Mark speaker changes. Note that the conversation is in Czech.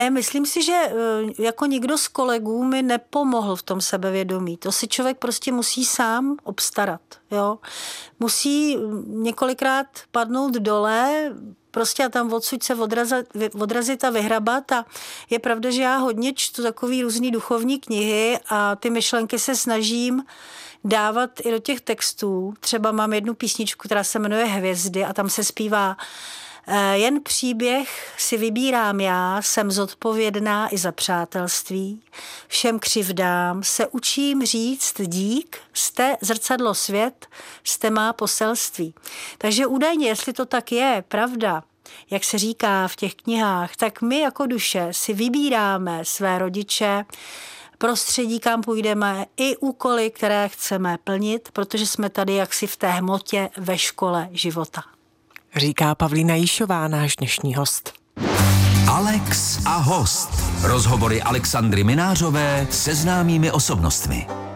Speaker 1: Myslím si, že jako nikdo z kolegů mi nepomohl v tom sebevědomí. To si člověk prostě musí sám obstarat. Jo? Musí několikrát padnout dole, prostě a tam odsud se odrazit a vyhrabat. A je pravda, že já hodně čtu takový různý duchovní knihy a ty myšlenky se snažím dávat i do těch textů. Třeba mám jednu písničku, která se jmenuje Hvězdy a tam se zpívá: jen příběh si vybírám já, jsem zodpovědná i za přátelství. Všem křivdám se učím říct dík, jste zrcadlo svět, jste má poselství. Takže údajně, jestli to tak je, pravda, jak se říká v těch knihách, tak my jako duše si vybíráme své rodiče, prostředí, kam půjdeme, i úkoly, které chceme plnit, protože jsme tady jaksi v té hmotě ve škole života.
Speaker 2: Říká Pavlína Jíšová, náš dnešní host.
Speaker 3: Alex a host. Rozhovory Alexandry Minářové se známými osobnostmi.